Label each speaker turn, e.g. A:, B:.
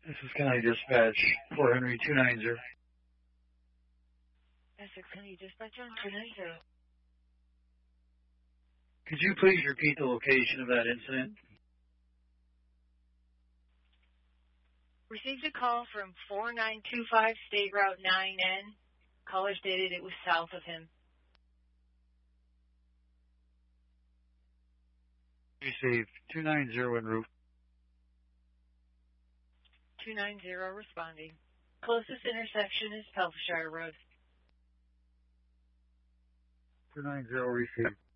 A: This is County Dispatch, 4 Henry 290.
B: Essex County Dispatch on 290.
A: Could you please repeat the location of that incident?
B: Received a call from 4925 State Route 9N. Caller stated it was south of him.
A: Received. 290 en route.
B: 290 responding. Closest intersection is Pelfshire Road.
A: 290 received.